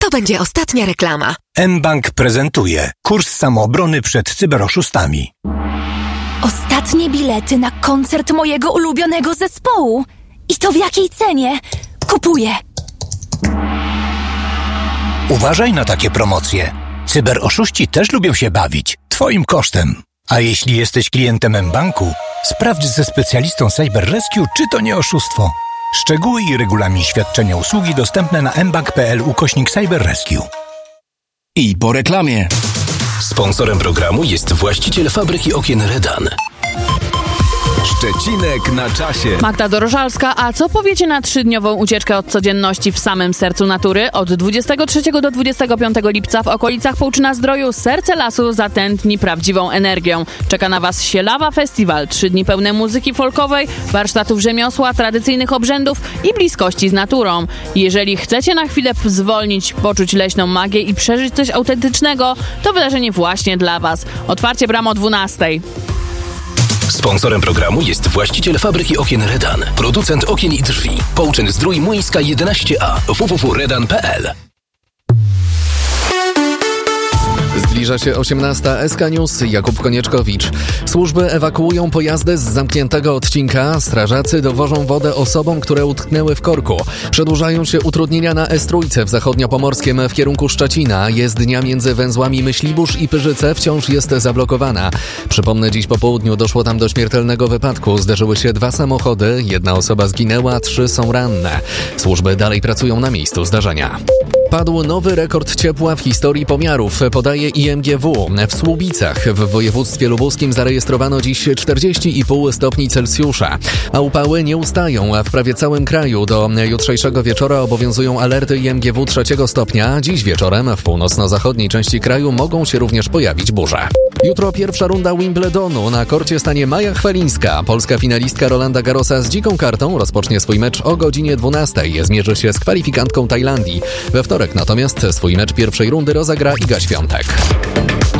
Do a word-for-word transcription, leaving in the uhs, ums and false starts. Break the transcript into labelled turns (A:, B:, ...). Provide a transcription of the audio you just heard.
A: To będzie ostatnia reklama.
B: mBank prezentuje kurs samoobrony przed cyberoszustami.
C: Ostatnie bilety na koncert mojego ulubionego zespołu. I to w jakiej cenie? Kupuję.
B: Uważaj na takie promocje. Cyberoszuści też lubią się bawić. Twoim kosztem. A jeśli jesteś klientem mBanku, sprawdź ze specjalistą Cyber Rescue, czy to nie oszustwo. Szczegóły i regulamin świadczenia usługi dostępne na mbank.pl ukośnik Cyber Rescue.
D: I po reklamie.
E: Sponsorem programu jest właściciel fabryki okien Redan.
D: Szczecinek na czasie.
F: Magda Dorożalska, a co powiecie na trzydniową ucieczkę od codzienności w samym sercu natury? Od dwudziestego trzeciego do dwudziestego piątego lipca w okolicach Połczyna-Zdroju serce lasu zatętni prawdziwą energią. Czeka na Was Sielawa Festiwal, trzy dni pełne muzyki folkowej, warsztatów rzemiosła, tradycyjnych obrzędów i bliskości z naturą. Jeżeli chcecie na chwilę zwolnić, poczuć leśną magię i przeżyć coś autentycznego, to wydarzenie właśnie dla Was. Otwarcie bram o dwunastej.
E: Sponsorem programu jest właściciel fabryki okien Redan, producent okien i drzwi. Połczyn-Zdrój, Młyńska jedenaście A, w w w kropka redan kropka p l.
G: Zbliża się osiemnasta. S K News, Jakub Konieczkowicz. Służby ewakuują pojazdy z zamkniętego odcinka. Strażacy dowożą wodę osobom, które utknęły w korku. Przedłużają się utrudnienia na S trzy w zachodniopomorskiem w kierunku Szczecina. Jezdnia między węzłami Myślibórz i Pyrzyce wciąż jest zablokowana. Przypomnę, dziś po południu doszło tam do śmiertelnego wypadku. Zderzyły się dwa samochody. Jedna osoba zginęła, trzy są ranne. Służby dalej pracują na miejscu zdarzenia. Padł nowy rekord ciepła w historii pomiarów, podaje I M G W. W Słubicach w województwie lubuskim zarejestrowano dziś czterdzieści i pół stopni Celsjusza. A upały nie ustają, a w prawie całym kraju do jutrzejszego wieczora obowiązują alerty I M G W trzeciego stopnia. Dziś wieczorem w północno-zachodniej części kraju mogą się również pojawić burze. Jutro pierwsza runda Wimbledonu. Na korcie stanie Maja Chwalińska. Polska finalistka Rolanda Garrosa z dziką kartą rozpocznie swój mecz o godzinie dwunastej. Zmierzy się z kwalifikantką Tajlandii. We wtorek natomiast swój mecz pierwszej rundy rozegra Iga Świątek.